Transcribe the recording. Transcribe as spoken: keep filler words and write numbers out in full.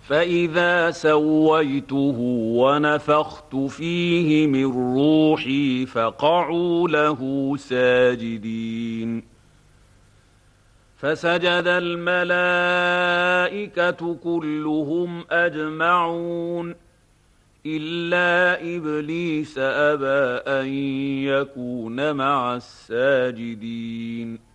فإذا سويته ونفخت فيه من روحي فقعوا له ساجدين فسجد الملائكة كلهم أجمعون إلا إبليس أبى أن يكون مع الساجدين